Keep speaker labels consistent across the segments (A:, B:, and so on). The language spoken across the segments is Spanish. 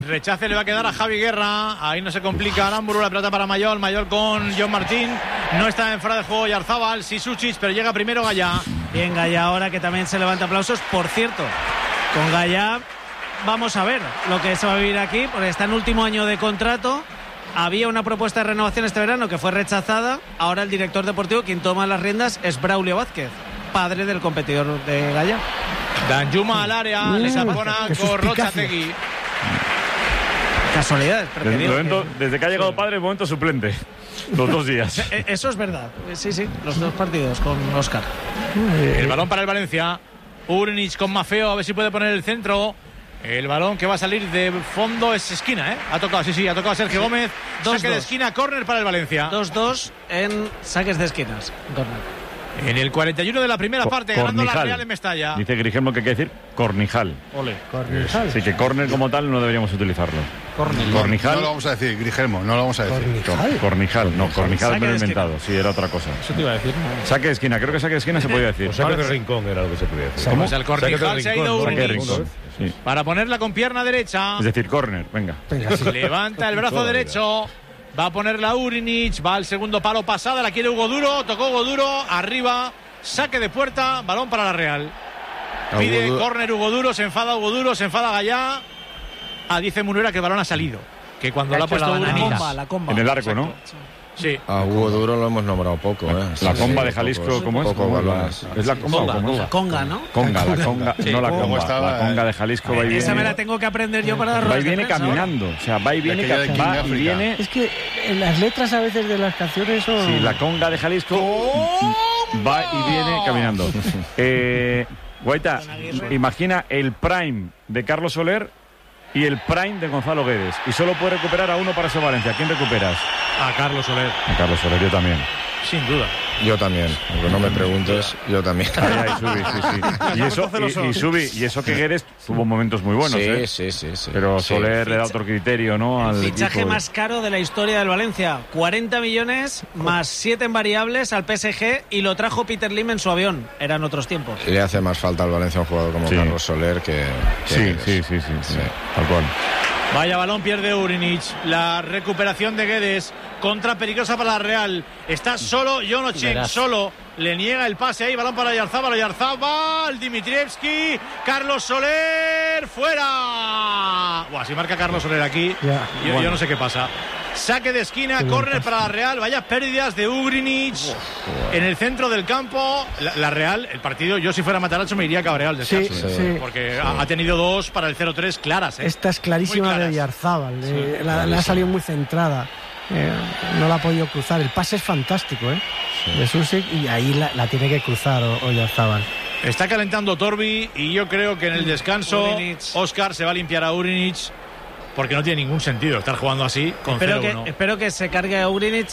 A: Rechace le va a quedar a Javi Guerra. Ahí no se complica Aramburu. La pelota para Mayol. Mayol con John Martín. No está en fuera de juego Yarzábal. Sí, Suchich, pero llega primero Gallá.
B: Bien, Gallá ahora, que también se levanta aplausos. Por cierto, con Gallá vamos a ver lo que se va a vivir aquí, porque está en último año de contrato. Había una propuesta de renovación este verano que fue rechazada. Ahora el director deportivo, quien toma las riendas, es Braulio Vázquez, padre del competidor de Gallá.
A: Danjuma al área. Le zapona con Rochategui.
B: Casualidades,
C: desde que ha llegado padre, el momento suplente. Los 2 días.
B: Eso es verdad. Sí, los 2 partidos con Óscar.
A: El balón para el Valencia. Urinic con Maffeo, a ver si puede poner el centro. El balón que va a salir de fondo es esquina, ¿eh? Ha tocado Sergio Gómez. Saque de esquina, córner para el Valencia.
B: 2-2 en saques de esquinas. Córner.
A: En el 41 de la primera parte, ganando la Real en Mestalla.
C: Dice Grigelmo que hay que decir cornijal.
A: Ole.
C: Cornijal. Sí, que córner como tal no deberíamos utilizarlo.
D: Cornijal. No lo vamos a decir, Grigelmo, no lo vamos a decir.
C: Cornijal, no, cornijal me lo he inventado. Sí, era otra cosa.
A: Eso te iba a decir.
C: Saque de esquina, creo que saque de esquina se podía decir.
E: O saque de rincón era lo que se podía decir.
A: ¿Cómo? El cornijal se ha ido Urinic.
C: Sí.
A: Para ponerla con pierna derecha.
C: Es decir, córner, venga.
A: Levanta el brazo derecho. Va a ponerla Urinic. Va al segundo palo pasada. La quiere Hugo Duro. Tocó Hugo Duro. Arriba. Saque de puerta. Balón para la Real. Pide córner Hugo Duro. Se enfada Hugo Duro. Se enfada Gallá. Dice Munuera que el balón ha salido. Que cuando lo ha puesto
B: la comba.
C: En el arco, ¿no?
A: Sí.
F: A Hugo Duro lo hemos nombrado poco, ¿eh?
C: La comba de Jalisco, ¿cómo es? ¿Es la comba?
B: La conga, ¿no?
C: Conga, sí, no la comba. La conga de Jalisco va y viene.
B: Esa me la tengo que aprender yo para dar
C: va y viene caminando. O sea, va y viene, va y viene.
G: Es que en las letras a veces de las canciones son...
C: Sí, la conga de Jalisco va y viene caminando. Guaita, imagina el prime de Carlos Soler y el prime de Gonzalo Guedes. Y solo puede recuperar a uno para ese Valencia. ¿A quién recuperas?
A: A Carlos Soler.
C: A Carlos Soler, yo también.
A: Sin duda.
F: Yo también, aunque no me preguntes, yo también.
C: Y eso que Guedes tuvo momentos muy buenos,
F: sí.
C: Pero Soler le da otro criterio, ¿no?
B: El fichaje más caro de la historia del Valencia. 40 millones más 7 en variables al PSG y lo trajo Peter Lim en su avión. Eran otros tiempos.
F: Le hace más falta al Valencia un jugador como Carlos Soler que
C: sí, tal cual.
A: Vaya balón, pierde Urinic. La recuperación de Guedes. Contra peligrosa para la Real. Está solo Jonocek, solo. Le niega el pase ahí. Balón para Yarzábal. Dimitrievski. Carlos Soler. ¡Fuera! Buah, si marca Carlos Soler aquí, yo no sé qué pasa. Saque de esquina, córner para la Real. Vaya pérdidas de Urinic en el centro del campo. La Real, el partido, yo si fuera Matarazzo me iría cabreado al descanso.
G: Sí.
A: Porque ha tenido 2 para el 0-3 claras.
G: Esta es clarísima de Yarzábal. Le ha salido muy centrada. No la ha podido cruzar. El pase es fantástico, de Susic, y ahí la tiene que cruzar Oyarzábal.
A: Está calentando Torbi y yo creo que en el descanso Óscar se va a limpiar a Urinic, porque no tiene ningún sentido estar jugando así con 0-1.
B: Espero que se cargue a Urinic.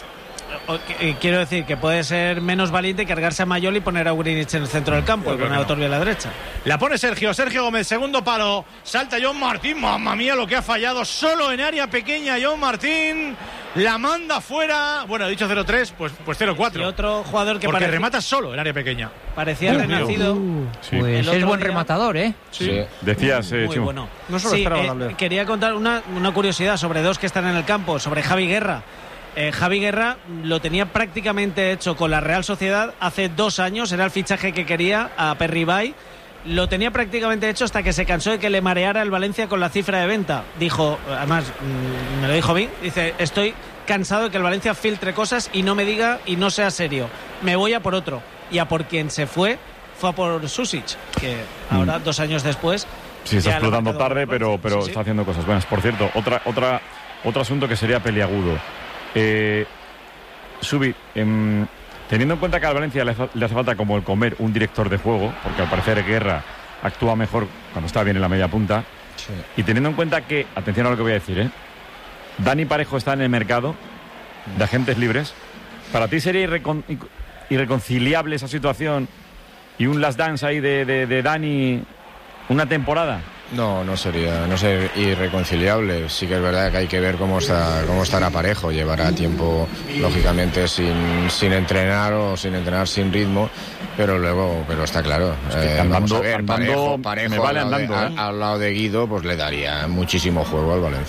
B: Quiero decir que puede ser menos valiente cargarse a Mayol y poner a Urinic en el centro del campo y poner a Torbi a la derecha.
A: La pone Sergio Gómez, segundo palo. Salta John Martín, mamma mía lo que ha fallado. Solo en área pequeña John Martín. La manda fuera. Bueno, he dicho 0-3, pues 0-4.
B: Y otro jugador que
A: porque remata solo en área pequeña.
B: Parecía renacido.
H: Pues es buen rematador, ¿eh?
C: Sí. Decías,
B: muy
C: Chimo.
B: bueno.
A: No solo
B: quería contar una curiosidad sobre 2 que están en el campo, sobre Javi Guerra. Javi Guerra lo tenía prácticamente hecho con la Real Sociedad hace 2 años. Era el fichaje que quería a Perribay. Lo tenía prácticamente hecho hasta que se cansó de que le mareara el Valencia con la cifra de venta. Dijo, además me lo dijo bien, dice, estoy cansado de que el Valencia filtre cosas y no me diga y no sea serio. Me voy a por otro. Y a por quien se fue a por Susic, que ahora 2 años después...
C: Sí, está explotando tarde, pero está haciendo cosas buenas. Por cierto, otro asunto que sería peliagudo. Subi, teniendo en cuenta que al Valencia le hace falta como el comer un director de juego, porque al parecer Guerra actúa mejor cuando está bien en la media punta, y teniendo en cuenta que, atención a lo que voy a decir, Dani Parejo está en el mercado de agentes libres, ¿para ti sería irreconciliable esa situación y un last dance ahí de Dani una temporada?
F: No sería irreconciliable. Sí que es verdad que hay que ver cómo estará Parejo. Llevará tiempo, lógicamente, sin entrenar sin ritmo. pero está claro.
C: Andando,
F: Parejo
C: me vale andando.
F: al lado de Guido, pues le daría muchísimo juego al Valencia.